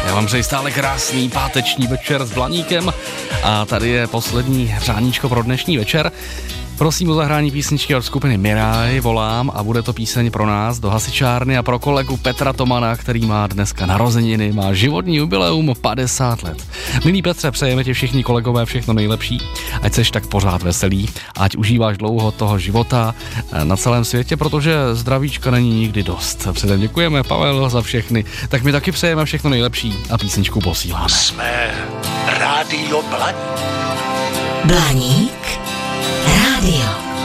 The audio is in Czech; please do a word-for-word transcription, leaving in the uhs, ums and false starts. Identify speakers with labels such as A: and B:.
A: Já vám přeji stále krásný páteční večer s Blaníkem a tady je poslední řáníčko pro dnešní večer. Prosím o zahrání písničky od skupiny Miraj, volám a bude to píseň pro nás do hasičárny a pro kolegu Petra Tomana, který má dneska narozeniny, má životní jubileum padesát let. Milý Petře, přejeme ti všichni kolegové všechno nejlepší, ať seš tak pořád veselý, ať užíváš dlouho toho života na celém světě, protože zdravíčka není nikdy dost. Předem děkujeme, Pavel, za všechny, tak my taky přejeme všechno nejlepší a písničku posíláme.
B: Jsme Rádio Blaník.
C: Blaník Radio.